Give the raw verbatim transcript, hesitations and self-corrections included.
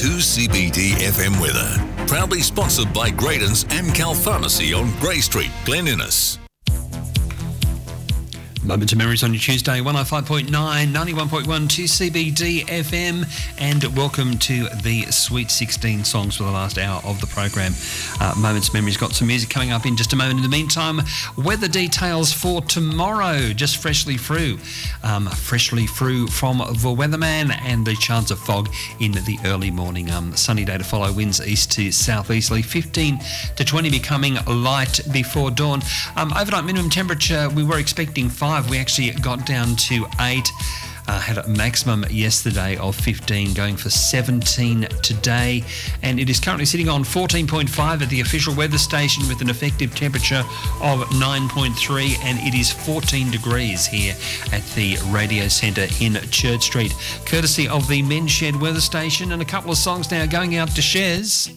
two C B D F M weather. Proudly sponsored by Graydon's Amcal Pharmacy on Grey Street, Glen Innes. Moments of Memories on your Tuesday, one oh five point nine, ninety-one point one to C B D F M, and welcome to the Sweet sixteen songs for the last hour of the program. Uh, Moments of Memories got some music coming up in just a moment. In the meantime, weather details for tomorrow, just freshly through, um, freshly through from the weatherman, and the chance of fog in the early morning. Um, sunny day to follow, winds east to southeasterly, fifteen to twenty, becoming light before dawn. Um, overnight minimum temperature, we were expecting five. We actually got down to eight. Uh, had a maximum yesterday of fifteen, going for seventeen today, and it is currently sitting on fourteen point five at the official weather station with an effective temperature of nine point three, and it is fourteen degrees here at the radio centre in Church Street, courtesy of the Men's Shed weather station. And a couple of songs now going out to Shez.